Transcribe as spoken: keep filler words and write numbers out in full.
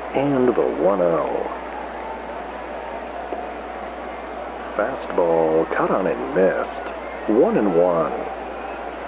And the one oh. Fastball caught on and missed. One and one.